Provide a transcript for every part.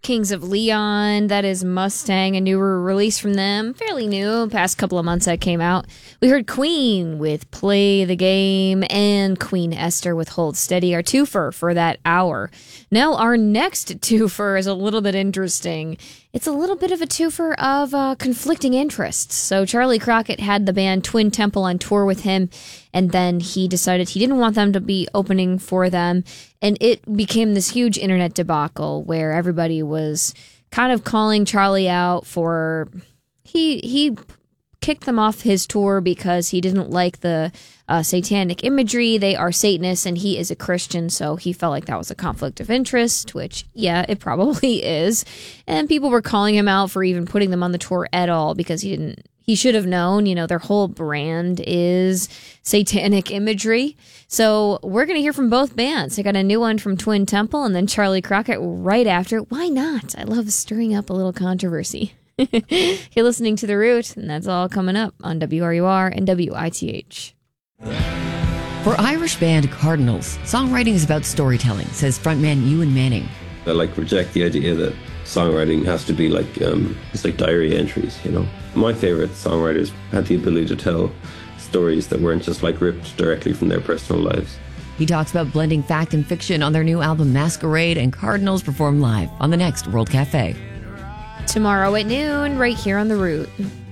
Kings of Leon, that is Mustang, a newer release from them, fairly new, past couple of months that came out. We heard Queen with Play the Game and Queen Esther with Hold Steady, our twofer for that hour. Now our next twofer is a little bit interesting. It's a little bit of a twofer of conflicting interests. So Charlie Crockett had the band Twin Temple on tour with him, and then he decided he didn't want them to be opening for them, and it became this huge internet debacle where everybody was kind of calling Charlie out for... He kicked them off his tour because he didn't like the satanic imagery. They are Satanists, and he is a Christian, so he felt like that was a conflict of interest, which, yeah, it probably is. And people were calling him out for even putting them on the tour at all because he should have known, their whole brand is satanic imagery. So we're going to hear from both bands. I got a new one from Twin Temple and then Charlie Crockett right after. Why not? I love stirring up a little controversy. You're listening to The Root, and that's all coming up on WRUR and WITH. For Irish band Cardinals, songwriting is about storytelling, says frontman Ewan Manning. I reject the idea that songwriting has to be it's like diary entries, My favorite songwriters had the ability to tell stories that weren't just ripped directly from their personal lives. He talks about blending fact and fiction on their new album Masquerade, and Cardinals perform live on the next World Cafe. Tomorrow at noon, right here on The Root.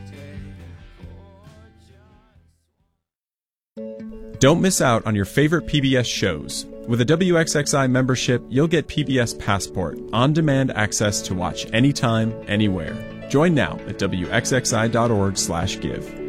Don't miss out on your favorite PBS shows. With a WXXI membership, you'll get PBS Passport, on-demand access to watch anytime, anywhere. Join now at WXXI.org/give.